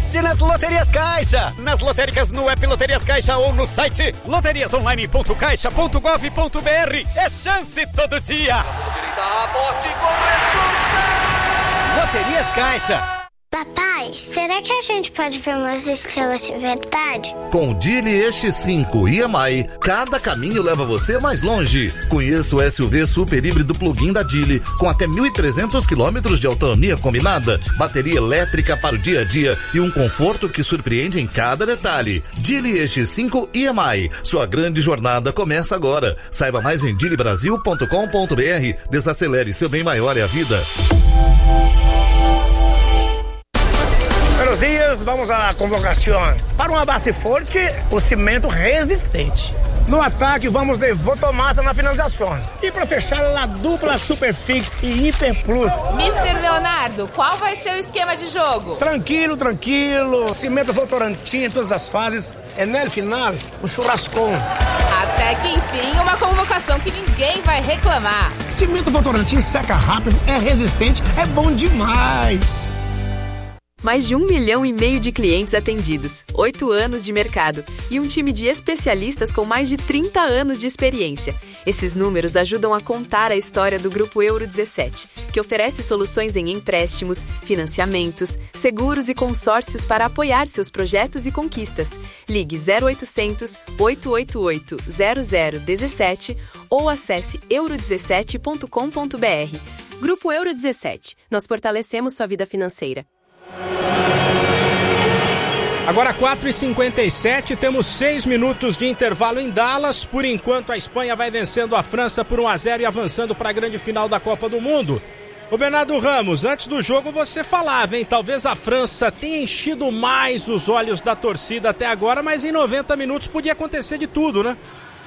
aposte nas Loterias Caixa. Nas lotéricas, no app Loterias Caixa ou no site loteriasonline.caixa.gov.br. É chance todo dia. Aposte com responsabilidade. Loterias Caixa. Papai, será que a gente pode ver umas estrelas de verdade? Com o Geely EX5 EMI, cada caminho leva você mais longe. Conheça o SUV super híbrido plug-in da Geely, com até 1.300 km de autonomia combinada, bateria elétrica para o dia a dia e um conforto que surpreende em cada detalhe. Geely EX5 EMI, sua grande jornada começa agora. Saiba mais em geelybrasil.com.br. Desacelere, seu bem maior é a vida. Buenos dias, vamos à convocação. Para uma base forte, o cimento resistente. No ataque, vamos de Votomassa na finalização. E para fechar, a dupla Superfix e Hiper Plus. Mr. Leonardo, qual vai ser o esquema de jogo? Tranquilo. Cimento Votorantim em todas as fases. É no final, o churrascão. Até que enfim, uma convocação que ninguém vai reclamar. Cimento Votorantim seca rápido, é resistente, é bom demais. Mais de 1,5 milhão de clientes atendidos, 8 anos de mercado e um time de especialistas com mais de 30 anos de experiência. Esses números ajudam a contar a história do Grupo Euro 17, que oferece soluções em empréstimos, financiamentos, seguros e consórcios para apoiar seus projetos e conquistas. Ligue 0800 888 0017 ou acesse euro17.com.br. Grupo Euro 17. Nós fortalecemos sua vida financeira. Agora 4h57, temos 6 minutos de intervalo em Dallas. Por enquanto a Espanha vai vencendo a França por 1-0 e avançando para a grande final da Copa do Mundo. Ô Bernardo Ramos, antes do jogo você falava, hein? Talvez a França tenha enchido mais os olhos da torcida até agora, mas em 90 minutos podia acontecer de tudo, né?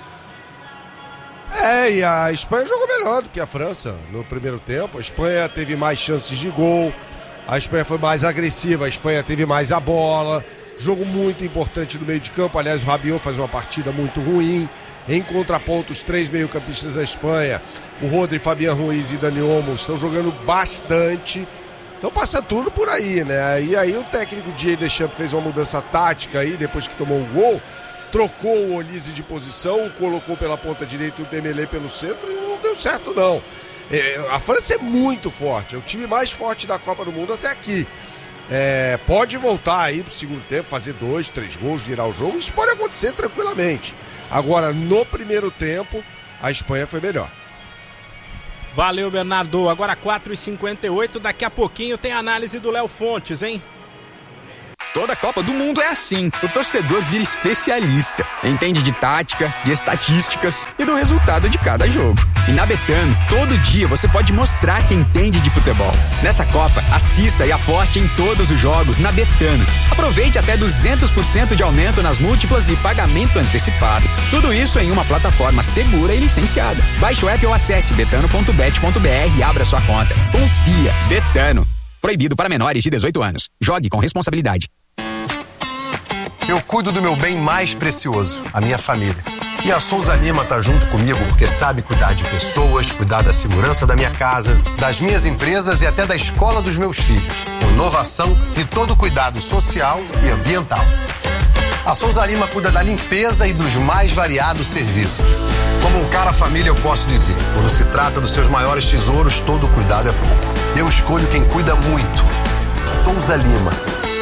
E a Espanha jogou melhor do que a França no primeiro tempo. A Espanha teve mais chances de gol, a Espanha foi mais agressiva, a Espanha teve mais a bola. Jogo muito importante no meio de campo. Aliás, o Rabiot faz uma partida muito ruim. Em contraponto, os 3 meio-campistas da Espanha, o Rodri, Fabián Ruiz e Dani Olmo, estão jogando bastante. Então passa tudo por aí, né? E aí o técnico Didier Deschamps fez uma mudança tática aí, depois que tomou o gol, trocou o Olise de posição, colocou pela ponta direita o Dembélé pelo centro e não deu certo não. A França é muito forte, é o time mais forte da Copa do Mundo até aqui. Pode voltar aí pro segundo tempo, fazer 2, 3 gols, virar o jogo, isso pode acontecer tranquilamente. Agora, no primeiro tempo, a Espanha foi melhor. Valeu, Bernardo. Agora 4h58, daqui a pouquinho tem análise do Léo Fontes, hein? Toda Copa do Mundo é assim. O torcedor vira especialista. Entende de tática, de estatísticas e do resultado de cada jogo. E na Betano, todo dia você pode mostrar que entende de futebol. Nessa Copa, assista e aposte em todos os jogos na Betano. Aproveite até 200% de aumento nas múltiplas e pagamento antecipado. Tudo isso em uma plataforma segura e licenciada. Baixe o app ou acesse betano.bet.br e abra sua conta. Confia. Betano. Proibido para menores de 18 anos. Jogue com responsabilidade. Eu cuido do meu bem mais precioso, a minha família. E a Souza Lima tá junto comigo porque sabe cuidar de pessoas, cuidar da segurança da minha casa, das minhas empresas e até da escola dos meus filhos. Com inovação e todo cuidado social e ambiental. A Souza Lima cuida da limpeza e dos mais variados serviços. Como um cara família, eu posso dizer, quando se trata dos seus maiores tesouros, todo cuidado é pouco. Eu escolho quem cuida muito. Souza Lima.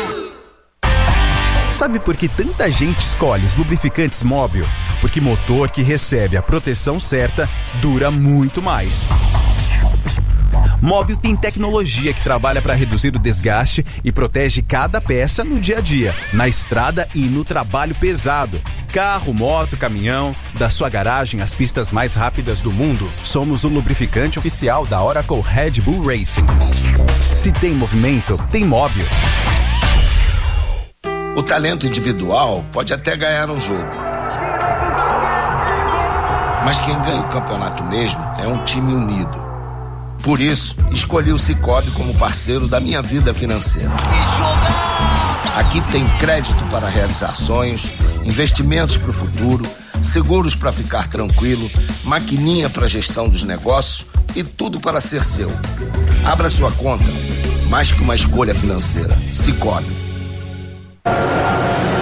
Sabe por que tanta gente escolhe os lubrificantes Móbil? Porque motor que recebe a proteção certa dura muito mais. Móbil tem tecnologia que trabalha para reduzir o desgaste e protege cada peça no dia a dia, na estrada e no trabalho pesado. Carro, moto, caminhão, da sua garagem às pistas mais rápidas do mundo. Somos o lubrificante oficial da Oracle Red Bull Racing. Se tem movimento, tem Móbil. O talento individual pode até ganhar um jogo. Mas quem ganha o campeonato mesmo é um time unido. Por isso, escolhi o Sicoob como parceiro da minha vida financeira. Aqui tem crédito para realizar sonhos, investimentos para o futuro, seguros para ficar tranquilo, maquininha para gestão dos negócios e tudo para ser seu. Abra sua conta, mais que uma escolha financeira. Sicoob.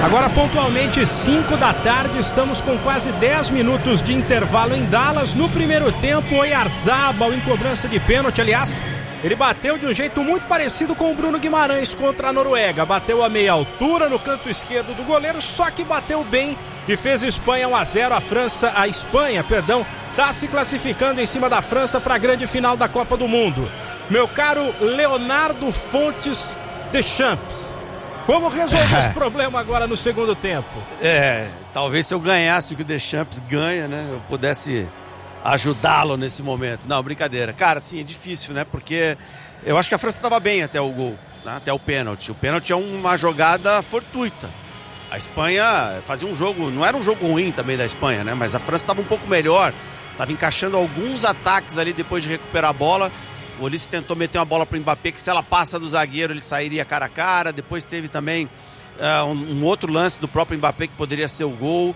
Agora pontualmente 5 da tarde, estamos com quase 10 minutos de intervalo em Dallas. No primeiro tempo, o Oyarzabal em cobrança de pênalti, aliás, ele bateu de um jeito muito parecido com o Bruno Guimarães contra a Noruega. Bateu a meia altura no canto esquerdo do goleiro, só que bateu bem e fez Espanha 1-0. A Espanha, está se classificando em cima da França para a grande final da Copa do Mundo. Meu caro Leonardo Fontes Deschamps, como resolver esse problema agora no segundo tempo? Talvez se eu ganhasse o que o Deschamps ganha, né, eu pudesse ajudá-lo nesse momento. Não, brincadeira. Cara, sim, é difícil, né, porque eu acho que a França estava bem até o gol, né, até o pênalti. O pênalti é uma jogada fortuita. A Espanha fazia um jogo, não era um jogo ruim também da Espanha, né, mas a França estava um pouco melhor, estava encaixando alguns ataques ali depois de recuperar a bola. O Olise tentou meter uma bola para o Mbappé, que se ela passa do zagueiro ele sairia cara a cara. Depois teve também um outro lance do próprio Mbappé que poderia ser o gol.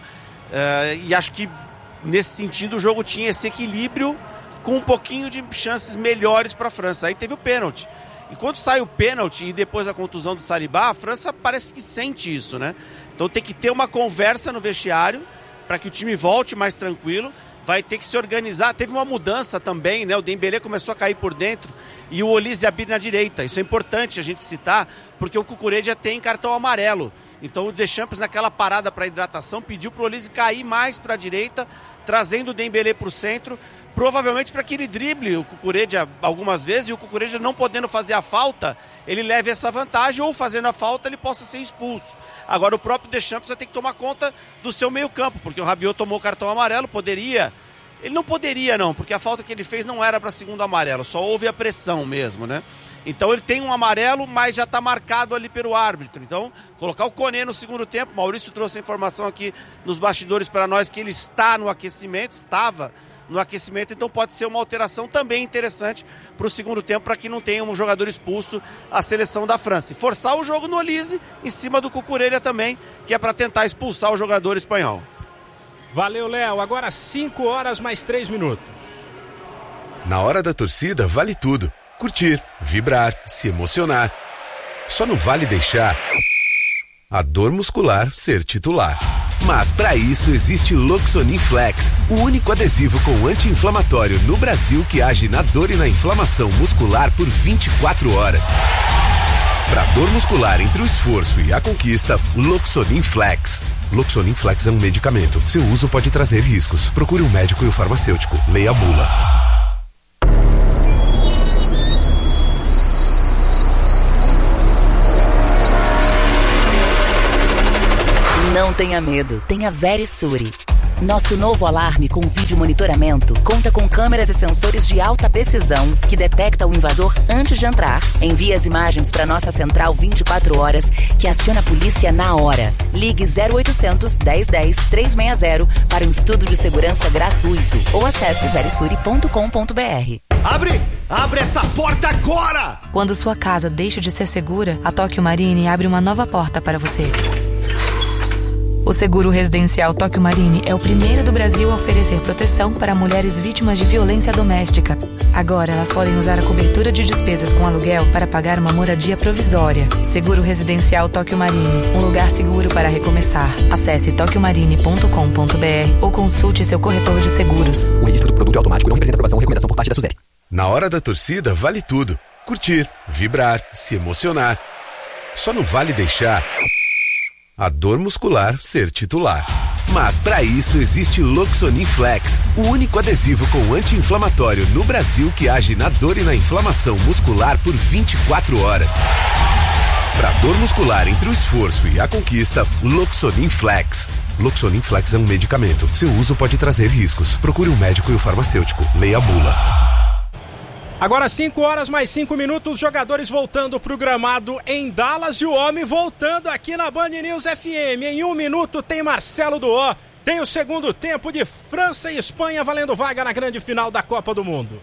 E acho que nesse sentido o jogo tinha esse equilíbrio com um pouquinho de chances melhores para a França. Aí teve o pênalti. E quando sai o pênalti e depois a contusão do Saliba, a França parece que sente isso, né? Então tem que ter uma conversa no vestiário para que o time volte mais tranquilo. Vai ter que se organizar. Teve uma mudança também, né? O Dembélé começou a cair por dentro e o Olise abrir na direita. Isso é importante a gente citar, porque o Cucurella tem cartão amarelo. Então o Deschamps, naquela parada para hidratação, pediu para o Olise cair mais para a direita, trazendo o Dembélé para o centro, provavelmente para que ele drible o Cucurella algumas vezes, e o Cucurella não podendo fazer a falta, ele leve essa vantagem, ou fazendo a falta ele possa ser expulso. Agora o próprio Deschamps vai ter que tomar conta do seu meio campo, porque o Rabiot tomou o cartão amarelo, ele não poderia não, porque a falta que ele fez não era para segundo amarelo, só houve a pressão mesmo, né? Então ele tem um amarelo, mas já está marcado ali pelo árbitro. Então, colocar o Koné no segundo tempo, Maurício trouxe a informação aqui nos bastidores para nós que ele estava no aquecimento, então pode ser uma alteração também interessante para o segundo tempo, para que não tenha um jogador expulso à seleção da França. E forçar o jogo no Olise, em cima do Cucurella também, que é para tentar expulsar o jogador espanhol. Valeu, Léo. Agora 5 horas mais 3 minutos. Na hora da torcida, vale tudo. Curtir, vibrar, se emocionar. Só não vale deixar a dor muscular ser titular. Mas para isso existe Loxonin Flex, o único adesivo com anti-inflamatório no Brasil que age na dor e na inflamação muscular por 24 horas. Para dor muscular entre o esforço e a conquista, Loxonin Flex. Loxonin Flex é um medicamento. Seu uso pode trazer riscos. Procure um médico e o farmacêutico. Leia a bula. Não tenha medo, tenha Verisure. Nosso novo alarme com vídeo monitoramento conta com câmeras e sensores de alta precisão que detecta o invasor antes de entrar. Envia as imagens para nossa central 24 horas que aciona a polícia na hora. Ligue 0800 1010 360 para um estudo de segurança gratuito ou acesse verisure.com.br. Abre essa porta agora! Quando sua casa deixa de ser segura, a Tóquio Marine abre uma nova porta para você. O seguro residencial Tóquio Marine é o primeiro do Brasil a oferecer proteção para mulheres vítimas de violência doméstica. Agora elas podem usar a cobertura de despesas com aluguel para pagar uma moradia provisória. Seguro residencial Tóquio Marine, um lugar seguro para recomeçar. Acesse tokyomarine.com.br ou consulte seu corretor de seguros. O registro do produto é automático, não representa aprovação ou recomendação por parte da SUSEP. Na hora da torcida, vale tudo. Curtir, vibrar, se emocionar. Só não vale deixar a dor muscular ser titular. Mas para isso existe Loxonin Flex, o único adesivo com anti-inflamatório no Brasil que age na dor e na inflamação muscular por 24 horas. Para dor muscular entre o esforço e a conquista, Loxonin Flex. Loxonin Flex é um medicamento. Seu uso pode trazer riscos. Procure um médico e o farmacêutico. Leia a bula. Agora 5 horas mais 5 minutos, jogadores voltando pro gramado em Dallas e o homem voltando aqui na Band News FM. Em 1 minuto tem Marcelo Duó, tem o segundo tempo de França e Espanha valendo vaga na grande final da Copa do Mundo.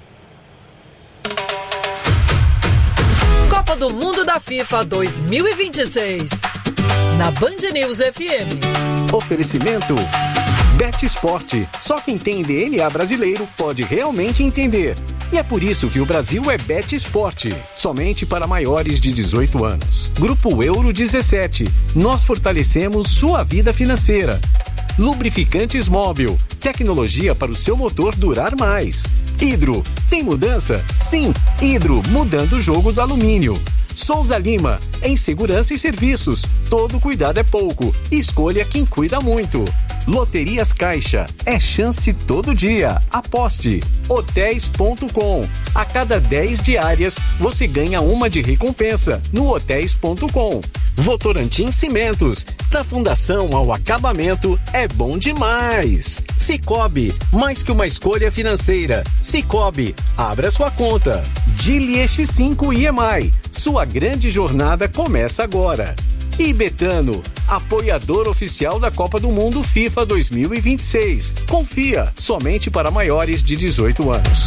Copa do Mundo da FIFA 2026, na Band News FM. Oferecimento Bet Esporte. Só quem tem DNA brasileiro pode realmente entender. E é por isso que o Brasil é Bet Esporte, somente para maiores de 18 anos. Grupo Euro 17, nós fortalecemos sua vida financeira. Lubrificantes Móbil, tecnologia para o seu motor durar mais. Hidro, tem mudança? Sim, Hidro, mudando o jogo do alumínio. Souza Lima, em segurança e serviços, todo cuidado é pouco, escolha quem cuida muito. Loterias Caixa, é chance todo dia, aposte. Hotéis.com, a cada 10 diárias você ganha uma de recompensa no Hotéis.com. Votorantim Cimentos, da fundação ao acabamento, é bom demais. Cicobi, mais que uma escolha financeira. Cicobi, abra sua conta. Dili X5 EMI, sua grande jornada começa agora. E Betano, apoiador oficial da Copa do Mundo FIFA 2026. Confia, somente para maiores de 18 anos.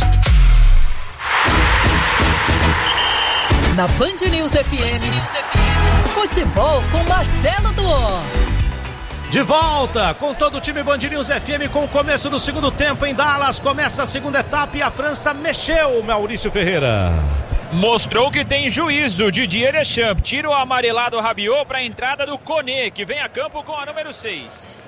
Na Band News FM, futebol com Marcelo Duó. De volta com todo o time Band News FM com o começo do segundo tempo em Dallas. Começa a segunda etapa e a França mexeu, Maurício Ferreira. Mostrou que tem juízo. Didier Deschamps tira o amarelado Rabiot para a entrada do Koné, que vem a campo com a número 6.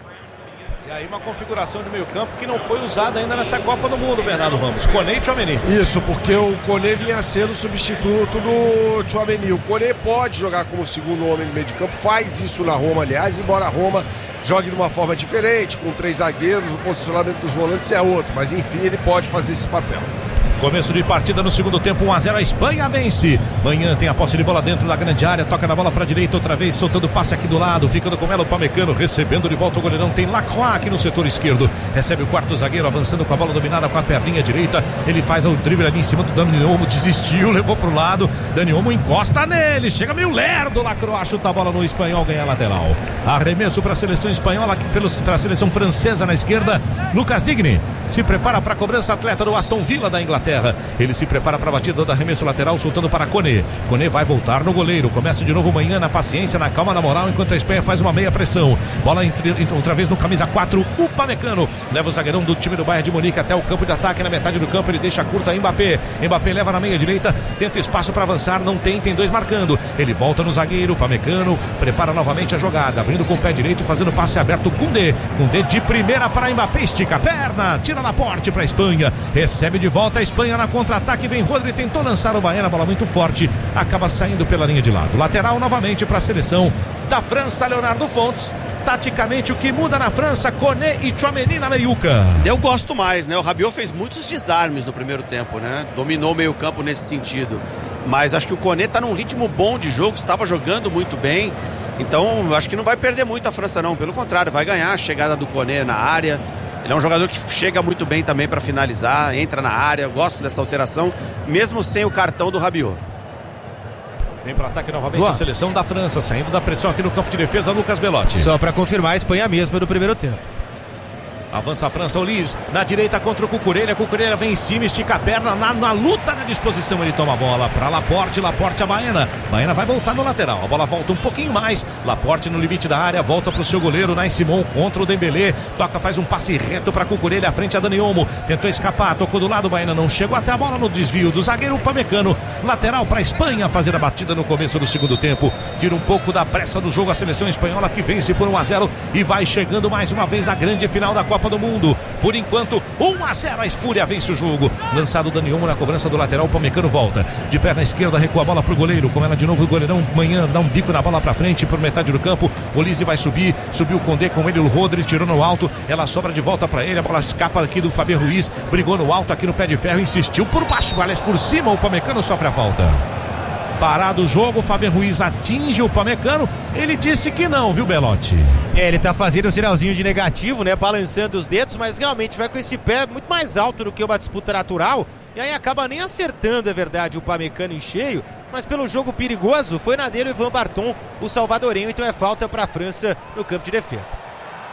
E aí uma configuração de meio campo que não foi usada ainda nessa Copa do Mundo, Bernardo Ramos. Koné e Tchouaméni. Isso, porque o Koné vinha sendo substituto do Tchouaméni. O Koné pode jogar como segundo homem no meio de campo, faz isso na Roma, aliás, embora a Roma jogue de uma forma diferente, com 3 zagueiros, o posicionamento dos volantes é outro, mas enfim, ele pode fazer esse papel. Começo de partida no segundo tempo, 1-0, a Espanha vence. Manhã tem a posse de bola dentro da grande área, toca na bola para a direita, outra vez soltando o passe aqui do lado, ficando com ela o Upamecano, recebendo de volta o goleirão, tem Lacroix aqui no setor esquerdo, recebe o quarto zagueiro, avançando com a bola dominada com a perninha direita, ele faz o drible ali em cima do Dani Olmo, desistiu, levou pro lado, Dani Olmo encosta nele, chega meio lerdo, Lacroix chuta a bola no espanhol, ganha a lateral. Arremesso para a seleção espanhola, para a seleção francesa na esquerda, Lucas Digne se prepara para a cobrança, atleta do Aston Villa da Inglaterra. Ele se prepara para a batida do arremesso lateral, soltando para Koné. Koné vai voltar no goleiro. Começa de novo Manhã na paciência, na calma, na moral, enquanto a Espanha faz uma meia pressão. Bola outra vez no camisa 4, Upamecano. Leva o zagueirão do time do Bayern de Munique até o campo de ataque. Na metade do campo ele deixa curta Mbappé. Mbappé leva na meia direita, tenta espaço para avançar, não tem 2 marcando. Ele volta no zagueiro, Upamecano prepara novamente a jogada, abrindo com o pé direito, fazendo passe aberto, Koundé de primeira para Mbappé, estica a perna, tira na porte para a Espanha, recebe de volta a Espanha na contra-ataque, vem Rodri, tentou lançar o Baena, bola muito forte, acaba saindo pela linha de lado. Lateral novamente para a seleção da França, Leonardo Fontes. Taticamente, o que muda na França, Koné e Tchouaméni na meiuca. Eu gosto mais, né? O Rabiot fez muitos desarmes no primeiro tempo, né? Dominou o meio campo nesse sentido. Mas acho que o Koné tá num ritmo bom de jogo, estava jogando muito bem. Então, acho que não vai perder muito a França, não. Pelo contrário, vai ganhar a chegada do Koné na área. Ele é um jogador que chega muito bem também para finalizar, entra na área. Eu gosto dessa alteração, mesmo sem o cartão do Rabiot. Vem para ataque novamente a seleção da França, saindo da pressão aqui no campo de defesa, Lucas Belotti. Só para confirmar, a Espanha mesma do primeiro tempo. Avança a França, Ulis, na direita contra o Cucurella vem em cima, estica a perna, na luta, na disposição, ele toma a bola para Laporte a Baena vai voltar no lateral, a bola volta um pouquinho mais, Laporte no limite da área, volta para o seu goleiro, Nai Simon contra o Dembélé, toca, faz um passe reto para Cucurella, à frente a Dani Olmo, tentou escapar, tocou do lado, Baena não chegou até a bola no desvio do zagueiro Upamecano, lateral para a Espanha fazer a batida no começo do segundo tempo, tira um pouco da pressa do jogo a seleção espanhola que vence por 1-0 e vai chegando mais uma vez a grande final da Copa do Mundo. Por enquanto, 1-0, a Esfúria vence o jogo. Lançado Dani Olmo na cobrança do lateral, o Upamecano volta. De perna esquerda, recua a bola pro goleiro. Com ela de novo, o goleirão Manhã dá um bico na bola pra frente, por metade do campo. O Lise vai subir, subiu o Koundé com ele, o Rodri tirou no alto. Ela sobra de volta pra ele, a bola escapa aqui do Fabien Ruiz. Brigou no alto aqui no pé de ferro, insistiu por baixo, aliás, por cima. O Upamecano sofre a falta. Parado o jogo, Fabien Ruiz atinge o Upamecano. Ele disse que não, viu, Belotti? Ele tá fazendo um sinalzinho de negativo, né? Balançando os dedos, mas realmente vai com esse pé muito mais alto do que uma disputa natural. E aí acaba nem acertando, é verdade, o Upamecano em cheio. Mas pelo jogo perigoso, foi na dele o Ivan Barton, o salvadorenho. Então é falta para a França no campo de defesa.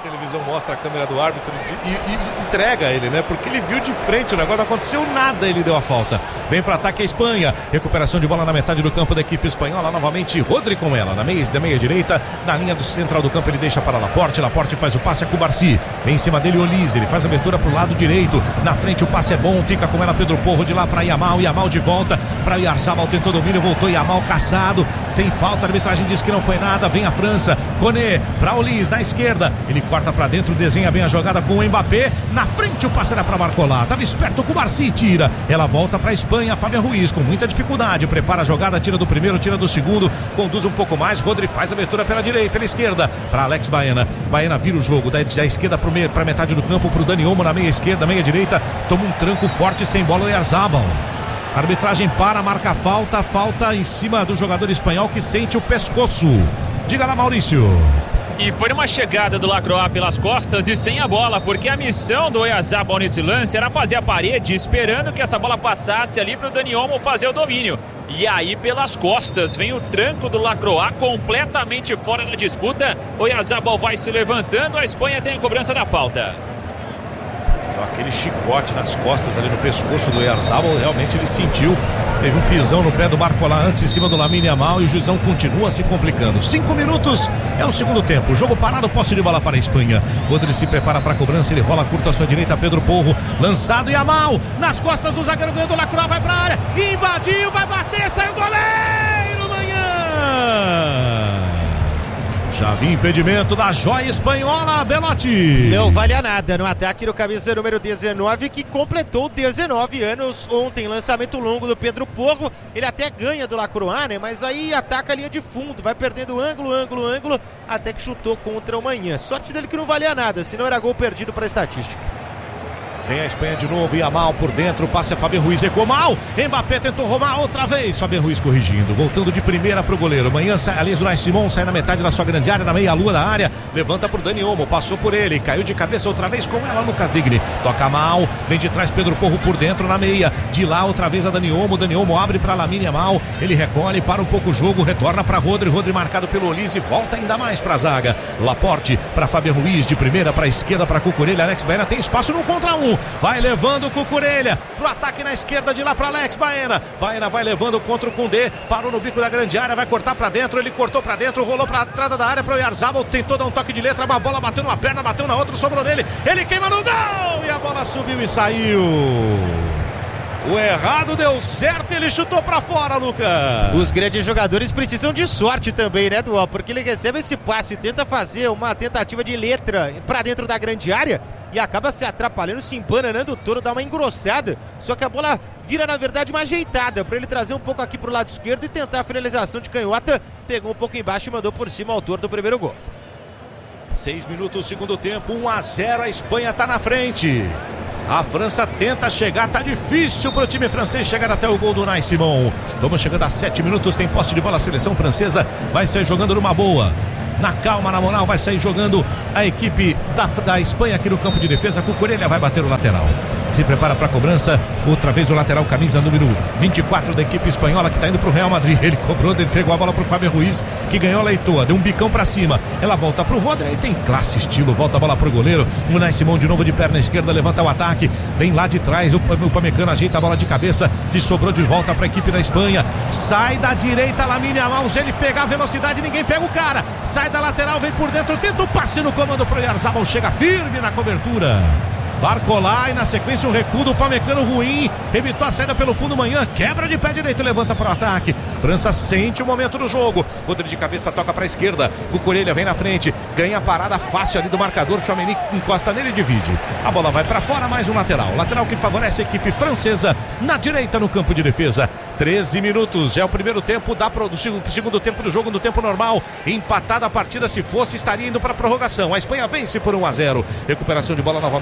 televisão mostra a câmera do árbitro e entrega ele, né? Porque ele viu de frente o negócio, não aconteceu nada, ele deu a falta. Vem para ataque a Espanha, recuperação de bola na metade do campo da equipe espanhola, novamente Rodri com ela, da meia direita, na linha do central do campo ele deixa para Laporte faz o passe a Cubarsi, em cima dele Olise, ele faz a abertura pro lado direito, na frente o passe é bom, fica com ela Pedro Porro, de lá para Yamal de volta para Oyarzabal, tentou domínio, voltou Yamal caçado, sem falta, a arbitragem diz que não foi nada, vem a França, Koné para Olise, na esquerda, ele corta para dentro, desenha bem a jogada com o Mbappé, na frente o passe era para Barcola, tava esperto o Cubarsi, tira, ela volta para Espanha, Fabián Ruiz com muita dificuldade, prepara a jogada, tira do primeiro, tira do segundo, conduz um pouco mais, Rodri faz a abertura pela direita, pela esquerda, para Alex Baena vira o jogo, da esquerda para metade do campo, pro Dani Olmo na meia esquerda, meia direita, toma um tranco forte, sem bola o Oyarzabal. A arbitragem marca falta em cima do jogador espanhol que sente o pescoço. Diga lá, Maurício. E foi uma chegada do Lacroix pelas costas e sem a bola, porque a missão do Oyarzabal nesse lance era fazer a parede, esperando que essa bola passasse ali para o Dani Olmo fazer o domínio. E aí pelas costas vem o tranco do Lacroix completamente fora da disputa. O Oyarzabal vai se levantando, a Espanha tem a cobrança da falta. Aquele chicote nas costas ali no pescoço do Oyarzabal, realmente ele sentiu, teve um pisão no pé do Barcola antes em cima do Lamine Yamal e o juizão continua se complicando. 5 minutos é o segundo tempo, jogo parado, posse de bola para a Espanha. Quando ele se prepara para a cobrança, ele rola curto à sua direita, Pedro Porro, lançado Yamal, nas costas do zagueiro, ganhou do Lacroix, vai para a área, invadiu, vai bater, saiu o goleiro, Manhã. Já havia impedimento da joia espanhola, Belotti. Não vale a nada no ataque do camisa número 19, que completou 19 anos ontem. Lançamento longo do Pedro Porro. Ele até ganha do Lacroix, né? Mas aí ataca a linha de fundo, vai perdendo ângulo, até que chutou contra o Manhã. Sorte dele que não valia nada, senão era gol perdido para a estatística. Vem a Espanha de novo, Yamal por dentro, passe a Fabián Ruiz, recuou mal, Mbappé tentou roubar outra vez, Fabián Ruiz corrigindo, voltando de primeira pro goleiro, Manhã sai, aliás, o Unai Simon sai na metade da sua grande área, na meia-lua da área, levanta pro Dani Olmo, passou por ele, caiu de cabeça outra vez com ela, Lucas Digni, toca mal, vem de trás Pedro Porro por dentro na meia, de lá outra vez a Dani Olmo abre pra Lamine Yamal, ele recolhe, para um pouco o jogo, retorna pra Rodri marcado pelo Olise, volta ainda mais pra zaga, Laporte pra Fabián Ruiz, de primeira pra esquerda pra Cucurella, Alex Baena tem espaço no contra um, vai levando o Cucurella pro ataque na esquerda, de lá para Alex Baena vai levando contra o Koundé, parou no bico da grande área, vai cortar para dentro, ele cortou para dentro, rolou para a entrada da área para o Oyarzabal, tentou dar um toque de letra, a bola bateu numa perna, bateu na outra, sobrou nele, ele queima no gol e a bola subiu e saiu. O errado deu certo, ele chutou pra fora, Lucas. Os grandes jogadores precisam de sorte também, né, Duó? Porque ele recebe esse passe, tenta fazer uma tentativa de letra pra dentro da grande área e acaba se atrapalhando, se embananando todo, dá uma engrossada. Só que a bola vira, na verdade, uma ajeitada pra ele trazer um pouco aqui pro lado esquerdo e tentar a finalização de canhota. Pegou um pouco embaixo e mandou por cima o autor do primeiro gol. 6 minutos, segundo tempo, 1-0, a Espanha tá na frente. A França tenta chegar, tá difícil pro time francês chegar até o gol do Unai Simon. Vamos chegando a 7 minutos, tem posse de bola, a seleção francesa vai sair jogando numa boa. Na calma, na moral, vai sair jogando a equipe da Espanha aqui no campo de defesa. Cucurella vai bater o lateral. Se prepara para a cobrança, outra vez o lateral, camisa número 24 da equipe espanhola, que está indo para o Real Madrid. Ele cobrou, entregou a bola para o Fabián Ruiz, que ganhou a leitoa, deu um bicão para cima. Ela volta para o Rodri, aí tem classe, estilo, volta a bola para o goleiro. O Unai Simon de novo de perna esquerda, levanta o ataque, vem lá de trás, o Upamecano ajeita a bola de cabeça, se sobrou de volta para a equipe da Espanha. Sai da direita, Lamine Yamal, se ele pegar a velocidade, ninguém pega o cara. Sai da lateral, vem por dentro, tenta o passe no comando para o Oyarzabal, chega firme na cobertura. Barcola e na sequência um recuo do Upamecano ruim, evitou a saída pelo fundo. Manhã, quebra de pé direito, levanta para o ataque. França sente o momento do jogo. Rodri de cabeça toca para a esquerda. Cucurella vem na frente, ganha a parada fácil ali do marcador. Tchouaméni encosta nele e divide. A bola vai para fora, mais um lateral. Lateral que favorece a equipe francesa na direita no campo de defesa. 13 minutos, é o primeiro tempo do segundo tempo do jogo, no tempo normal. Empatada a partida, se fosse, estaria indo para a prorrogação. A Espanha vence por 1-0. Recuperação de bola novamente da equipe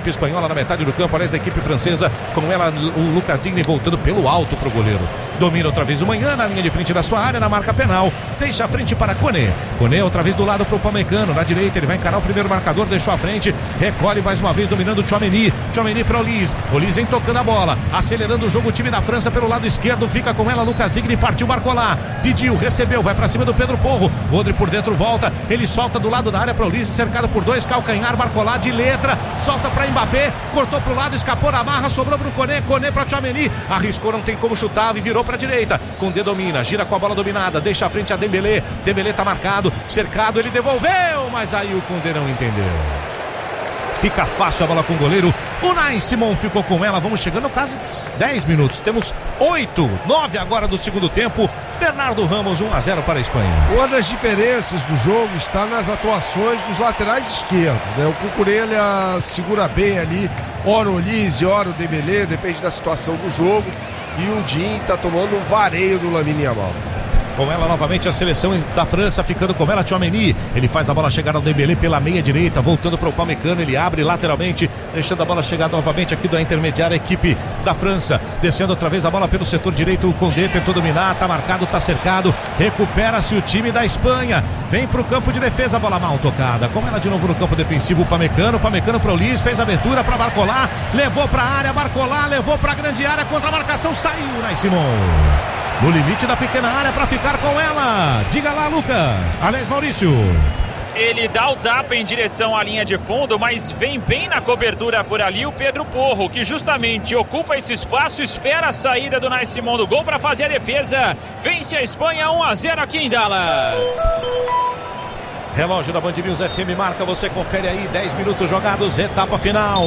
equipe espanhola na metade do campo, aliás da equipe francesa, com ela o Lucas Digne voltando pelo alto pro goleiro. Domina outra vez o Manhã na linha de frente da sua área, na marca penal, deixa a frente para Koné. Koné outra vez do lado pro Upamecano, na direita ele vai encarar o primeiro marcador, deixou a frente, recolhe mais uma vez dominando o Tchouaméni para o Olise vem tocando a bola, acelerando o jogo o time da França pelo lado esquerdo, fica com ela Lucas Digne, partiu Barcola, pediu, recebeu, vai para cima do Pedro Porro, Rodri por dentro volta, ele solta do lado da área para o Olise, cercado por dois, calcanhar, Barcola de letra, solta para Mbappé, cortou pro lado, escapou na marra, sobrou pro Koné para Tchouaméni, arriscou, não tem como chutar e virou para direita, Koundé domina, gira com a bola dominada, deixa a frente a Dembélé tá marcado, cercado, ele devolveu, mas aí o Koundé não entendeu. Fica fácil a bola com o goleiro. O Unai Simon ficou com ela. Vamos chegando quase 10 minutos. Temos 9 agora do segundo tempo. Bernardo Ramos, 1-0 para a Espanha. Uma das diferenças do jogo está nas atuações dos laterais esquerdos, né? O Cucurella segura bem ali, ora o Olise, ora o Dembélé, depende da situação do jogo. E o Din está tomando um vareio do Lamine Yamal. Com ela novamente a seleção da França, ficando com ela Tchouaméni, ele faz a bola chegar ao Dembélé pela meia direita, voltando para o Upamecano, ele abre lateralmente, deixando a bola chegar novamente aqui da intermediária equipe da França, descendo outra vez a bola pelo setor direito, o Koundé tentou dominar, tá marcado, tá cercado, recupera-se o time da Espanha, vem para o campo de defesa, a bola mal tocada, com ela de novo no campo defensivo, o Upamecano para o Olise, fez a abertura para Barcola, levou para a área, Barcola levou para a grande área, contra a marcação, saiu Unai Simon. No limite da pequena área para ficar com ela. Diga lá, Luca. Aliás, Maurício. Ele dá o tapa em direção à linha de fundo, mas vem bem na cobertura por ali o Pedro Porro, que justamente ocupa esse espaço, espera a saída do Unai Simon do gol para fazer a defesa. Vence a Espanha 1-0 aqui em Dallas. Relógio da Band News FM marca, você confere aí, 10 minutos jogados, etapa final.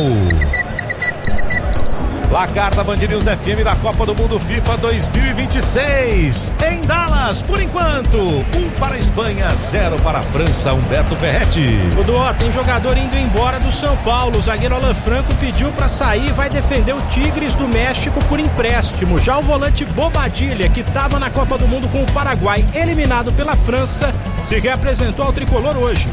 Placar da Band News FM da Copa do Mundo FIFA 2026. Em Dallas, por enquanto, 1 para a Espanha, 0 para a França. Humberto Ferretti. Dudu, tem jogador indo embora do São Paulo. O zagueiro Alan Franco pediu para sair e vai defender o Tigres do México por empréstimo. Já o volante Bobadilha, que estava na Copa do Mundo com o Paraguai, eliminado pela França, se reapresentou ao tricolor hoje.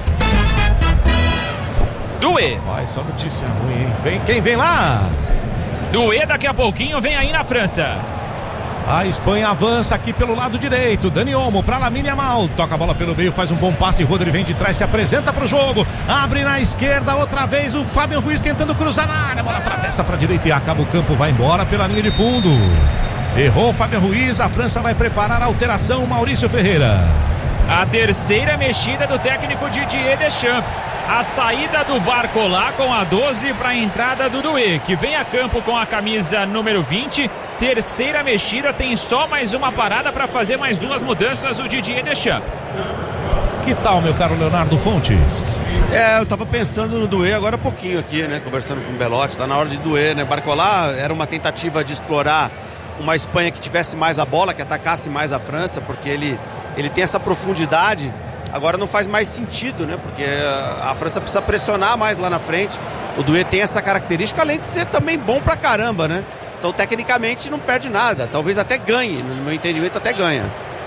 Duê. Vai, só notícia ruim, hein? Quem vem lá? Duê daqui a pouquinho vem aí na França. A Espanha avança aqui pelo lado direito. Dani Olmo para Lamine Yamal. Toca a bola pelo meio, faz um bom passe. Rodri vem de trás, se apresenta para o jogo. Abre na esquerda, outra vez o Fábio Ruiz tentando cruzar na área. A bola atravessa para a direita e acaba o campo. Vai embora pela linha de fundo. Errou o Fábio Ruiz. A França vai preparar a alteração. Maurício Ferreira. A terceira mexida do técnico Didier Deschamps. A saída do Barcola com a 12 para a entrada do Duê, que vem a campo com a camisa número 20. Terceira mexida, tem só mais uma parada para fazer mais duas mudanças o Didier Deschamps. Que tal, meu caro Leonardo Fontes? Eu tava pensando no Duê agora há pouquinho aqui, né? Conversando com o Belotti, tá na hora de Duê, né? Barcola era uma tentativa de explorar uma Espanha que tivesse mais a bola, que atacasse mais a França, porque ele tem essa profundidade. Agora não faz mais sentido, né? Porque a França precisa pressionar mais lá na frente. O Duê tem essa característica, além de ser também bom pra caramba, né? Então, tecnicamente, não perde nada. Talvez até ganhe. No meu entendimento, até ganha.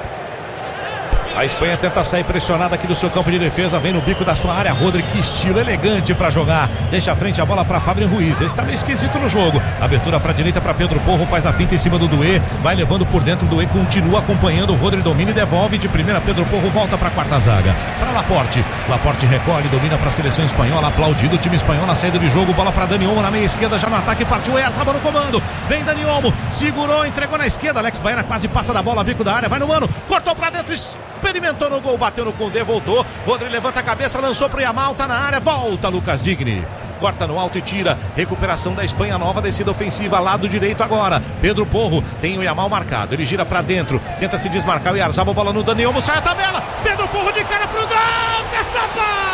A Espanha tenta sair pressionada aqui do seu campo de defesa, vem no bico da sua área, Rodri, que estilo elegante para jogar, deixa a frente a bola para Fábio Ruiz, ele está meio esquisito no jogo, abertura para a direita para Pedro Porro, faz a finta em cima do Duê, vai levando por dentro, o Duê continua acompanhando, o Rodri domina e devolve de primeira, Pedro Porro volta para a quarta zaga, para Laporte recolhe, domina para a seleção espanhola, aplaudido o time espanhol na saída de jogo, bola para Dani Olmo na meia esquerda, já no ataque, partiu Oyarzabal no comando, vem Dani Olmo, segurou, entregou na esquerda, Alex Baiana quase passa da bola, bico da área, vai no mano, cortou para dentro, experimentou no gol, bateu no Koundé, voltou, Rodri levanta a cabeça, lançou pro Yamal, tá na área, volta Lucas Digne, corta no alto e tira, recuperação da Espanha, nova descida ofensiva, lado direito agora, Pedro Porro, tem o Yamal marcado, ele gira pra dentro, tenta se desmarcar, o Oyarzabal, bola no Dani Olmo, sai a tabela, Pedro Porro de cara pro gol, caçapa!